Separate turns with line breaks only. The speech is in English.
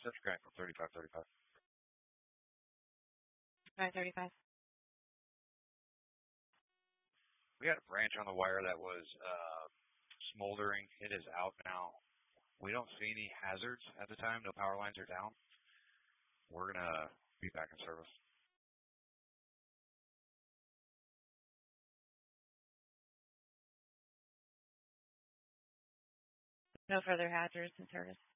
Central Connect from 3535.
535.
We had a branch on the wire that was smoldering. It is out now. We don't see any hazards at the time. No power lines are down. We're going to be back in service.
No further hazards in service.